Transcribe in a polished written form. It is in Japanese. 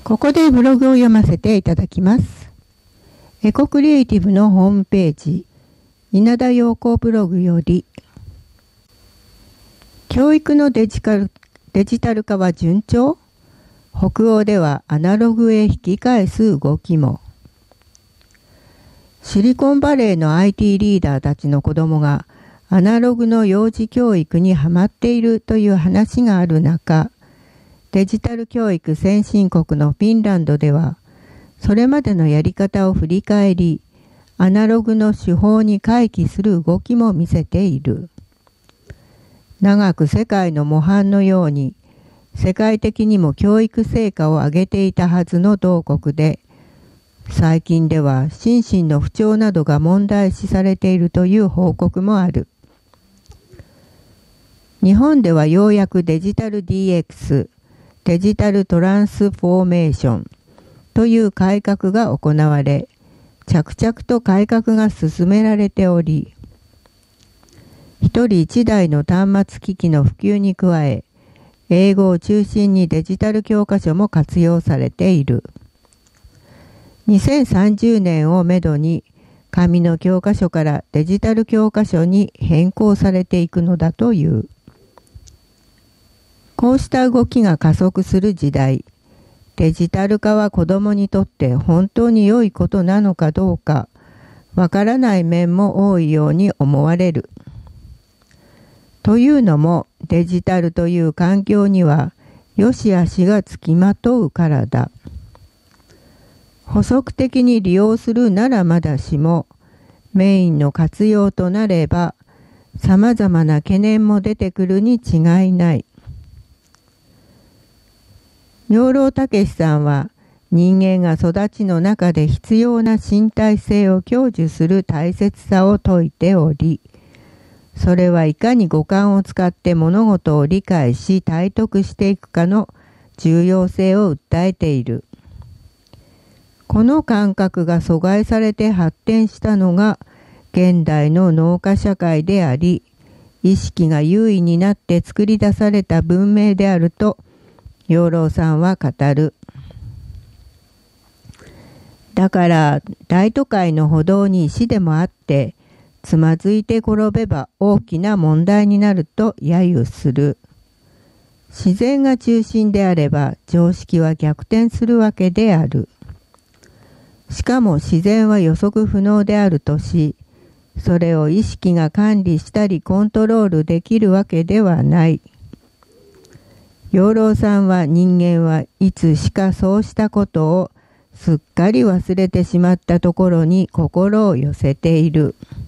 ここでブログを読ませていただきます。エコクリエイティブのホームページ、稲田陽子ブログより、教育のデジタル化は順調？北欧ではアナログへ引き返す動きも。シリコンバレーの IT リーダーたちの子供がアナログの幼児教育にハマっているという話がある中、デジタル教育先進国のフィンランドでは、それまでのやり方を振り返り、アナログの手法に回帰する動きも見せている。長く世界の模範のように、世界的にも教育成果を上げていたはずの同国で、最近では心身の不調などが問題視されているという報告もある。日本ではようやくデジタル DX、デジタルトランスフォーメーションという改革が行われ、着々と改革が進められており、一人一台の端末機器の普及に加え、英語を中心にデジタル教科書も活用されている。2030年をめどに、紙の教科書からデジタル教科書に変更されていくのだという。こうした動きが加速する時代、デジタル化は子どもにとって本当に良いことなのかどうか、わからない面も多いように思われる。というのも、デジタルという環境には、良し悪しがつきまとうからだ。補足的に利用するならまだしも、メインの活用となれば、様々な懸念も出てくるに違いない。養老孟司さんは、人間が育ちの中で必要な身体性を享受する大切さを説いており、それはいかに五感を使って物事を理解し体得していくかの重要性を訴えている。この感覚が阻害されて発展したのが現代の農家社会であり、意識が優位になって作り出された文明であると養老さんは語る。だから大都会の歩道に石でもあってつまずいて転べば大きな問題になると揶揄する。自然が中心であれば常識は逆転するわけである。しかも自然は予測不能であるとし、それを意識が管理したりコントロールできるわけではない。養老さんは人間はいつしかそうしたことをすっかり忘れてしまったところに心を寄せている。